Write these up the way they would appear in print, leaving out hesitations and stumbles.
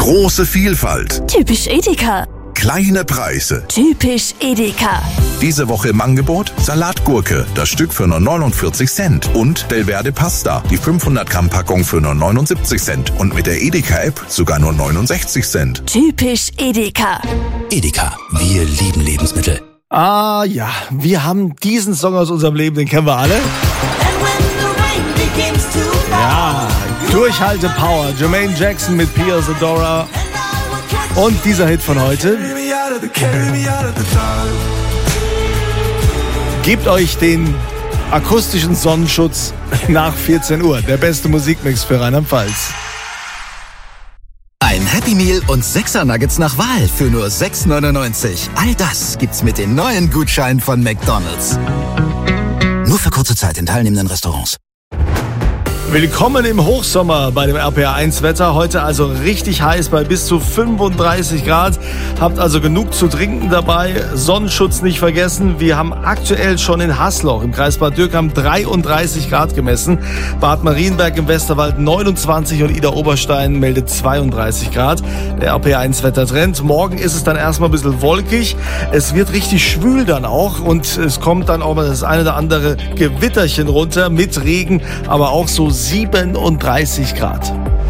Große Vielfalt. Typisch Edeka. Kleine Preise. Typisch Edeka. Diese Woche im Angebot Salatgurke, das Stück für nur 49 Cent. Und Delverde Pasta, die 500 Gramm Packung für nur 79 Cent. Und mit der Edeka-App sogar nur 69 Cent. Typisch Edeka. Edeka, wir lieben Lebensmittel. Ah ja, wir haben diesen Song aus unserem Leben, den kennen wir alle. Ja, Durchhalte-Power. Jermaine Jackson mit Pia Zadora. Und dieser Hit von heute. Gebt euch den akustischen Sonnenschutz nach 14 Uhr. Der beste Musikmix für Rheinland-Pfalz. Ein Happy Meal und 6er Nuggets nach Wahl für nur 6,99. All das gibt's mit den neuen Gutscheinen von McDonald's. Nur für kurze Zeit in teilnehmenden Restaurants. Willkommen im Hochsommer bei dem RPR1-Wetter. Heute also richtig heiß bei bis zu 35 Grad. Habt also genug zu trinken dabei. Sonnenschutz nicht vergessen. Wir haben aktuell schon in Hasloch im Kreis Bad Dürkheim 33 Grad gemessen. Bad Marienberg im Westerwald 29 und Ida Oberstein meldet 32 Grad. Der RPR1-Wettertrend. Morgen ist es dann erstmal ein bisschen wolkig. Es wird richtig schwül dann auch und es kommt dann auch mal das eine oder andere Gewitterchen runter mit Regen, aber auch so 37 Grad.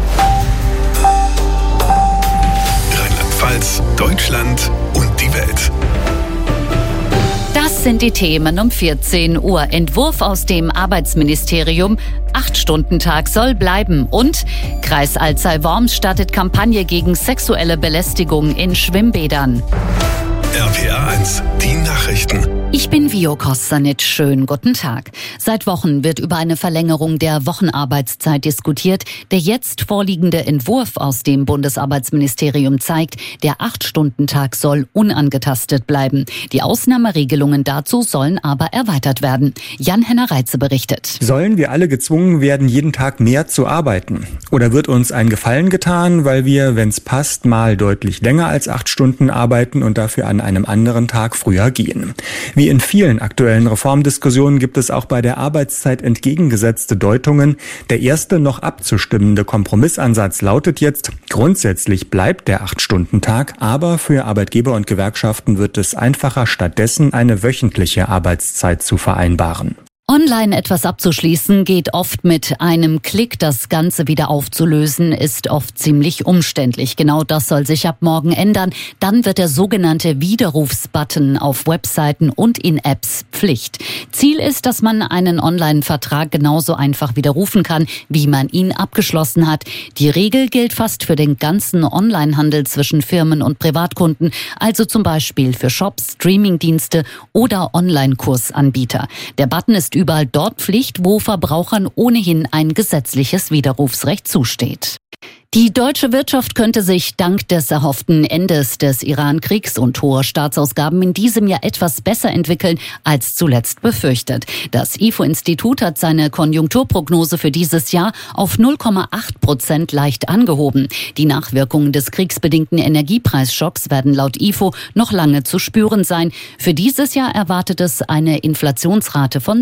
Rheinland-Pfalz, Deutschland und die Welt. Das sind die Themen um 14 Uhr. Entwurf aus dem Arbeitsministerium. 8-Stunden-Tag soll bleiben. Und Kreis Alzey-Worms startet Kampagne gegen sexuelle Belästigung in Schwimmbädern. RPR1, die Nachrichten. Ich bin Vio Kostanic. Schönen guten Tag. Seit Wochen wird über eine Verlängerung der Wochenarbeitszeit diskutiert. Der jetzt vorliegende Entwurf aus dem Bundesarbeitsministerium zeigt, der 8-Stunden-Tag soll unangetastet bleiben. Die Ausnahmeregelungen dazu sollen aber erweitert werden. Jan-Henner Reitze berichtet. Sollen wir alle gezwungen werden, jeden Tag mehr zu arbeiten? Oder wird uns ein Gefallen getan, weil wir, wenn es passt, mal deutlich länger als 8 Stunden arbeiten und dafür an einem anderen Tag früher gehen? Wie in vielen aktuellen Reformdiskussionen gibt es auch bei der Arbeitszeit entgegengesetzte Deutungen. Der erste noch abzustimmende Kompromissansatz lautet jetzt, grundsätzlich bleibt der 8-Stunden-Tag, aber für Arbeitgeber und Gewerkschaften wird es einfacher, stattdessen eine wöchentliche Arbeitszeit zu vereinbaren. Online etwas abzuschließen geht oft mit einem Klick. Das Ganze wieder aufzulösen ist oft ziemlich umständlich. Genau das soll sich ab morgen ändern. Dann wird der sogenannte Widerrufsbutton auf Webseiten und in Apps Pflicht. Ziel ist, dass man einen Online-Vertrag genauso einfach widerrufen kann, wie man ihn abgeschlossen hat. Die Regel gilt fast für den ganzen Online-Handel zwischen Firmen und Privatkunden, also zum Beispiel für Shops, Streamingdienste oder Online-Kursanbieter. Der Button ist überall dort Pflicht, wo Verbrauchern ohnehin ein gesetzliches Widerrufsrecht zusteht. Die deutsche Wirtschaft könnte sich dank des erhofften Endes des Iran-Kriegs und hoher Staatsausgaben in diesem Jahr etwas besser entwickeln als zuletzt befürchtet. Das IFO-Institut hat seine Konjunkturprognose für dieses Jahr auf 0,8% leicht angehoben. Die Nachwirkungen des kriegsbedingten Energiepreisschocks werden laut IFO noch lange zu spüren sein. Für dieses Jahr erwartet es eine Inflationsrate von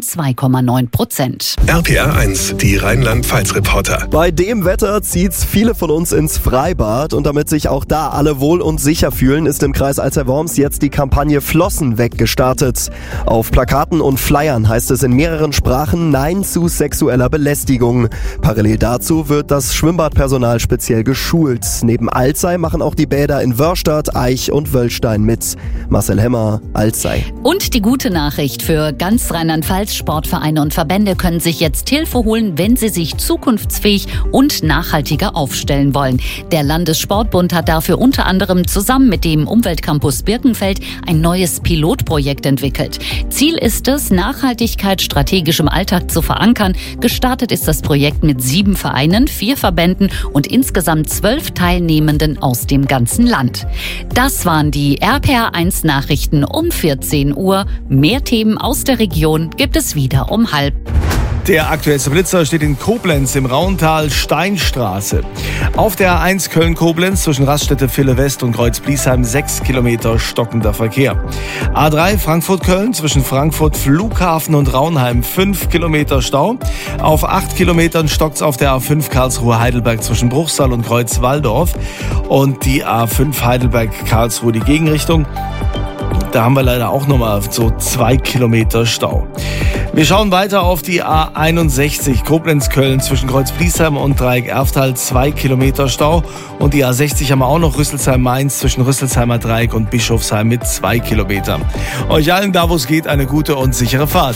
2,9%. RPR1, die Rheinland-Pfalz-Reporter. Bei dem Wetter zieht's viele von uns ins Freibad und damit sich auch da alle wohl und sicher fühlen, ist im Kreis Alzey-Worms jetzt die Kampagne Flossen weg gestartet. Auf Plakaten und Flyern heißt es in mehreren Sprachen Nein zu sexueller Belästigung. Parallel dazu wird das Schwimmbadpersonal speziell geschult. Neben Alzey machen auch die Bäder in Wörstadt, Aich und Wöllstein mit. Marcel Hemmer, Alzey. Und die gute Nachricht für ganz Rheinland-Pfalz: Sportvereine und Verbände können sich jetzt Hilfe holen, wenn sie sich zukunftsfähig und nachhaltiger aufstellen wollen. Der Landessportbund hat dafür unter anderem zusammen mit dem Umweltcampus Birkenfeld ein neues Pilotprojekt entwickelt. Ziel ist es, Nachhaltigkeit strategisch im Alltag zu verankern. Gestartet ist das Projekt mit 7 Vereinen, 4 Verbänden und insgesamt 12 Teilnehmenden aus dem ganzen Land. Das waren die RPR1 Nachrichten um 14 Uhr. Mehr Themen aus der Region gibt es wieder um 12:30. Der aktuellste Blitzer steht in Koblenz im Rauntal Steinstraße. Auf der A1 Köln-Koblenz zwischen Raststätte Ville West und Kreuz-Bliesheim 6 Kilometer stockender Verkehr. A3 Frankfurt-Köln zwischen Frankfurt Flughafen und Raunheim 5 Kilometer Stau. Auf 8 Kilometern stockt's auf der A5 Karlsruhe-Heidelberg zwischen Bruchsal und Kreuz-Walldorf. Und die A5 Heidelberg-Karlsruhe die Gegenrichtung. Da haben wir leider auch nochmal so 2 Kilometer Stau. Wir schauen weiter auf die A61 Koblenz-Köln zwischen Kreuz-Bliesheim und Dreieck-Erftal 2 Kilometer Stau. Und die A60 haben wir auch noch Rüsselsheim-Mainz zwischen Rüsselsheimer Dreieck und Bischofsheim mit 2 Kilometern. Euch allen da, wo es geht, eine gute und sichere Fahrt.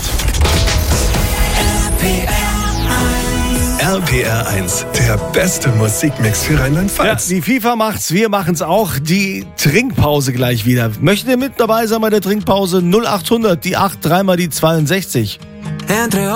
RPR 1, der beste Musikmix für Rheinland-Pfalz. Ja, die FIFA macht's, wir machen's auch. Die Trinkpause gleich wieder. Möchtet ihr mit dabei sein bei der Trinkpause? 0800, die 8, dreimal die 62.